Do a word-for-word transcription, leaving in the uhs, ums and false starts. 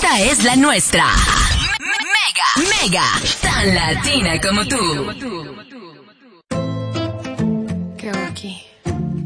Esta es la nuestra. Mega, mega, tan latina como tú. ¿Qué hago aquí?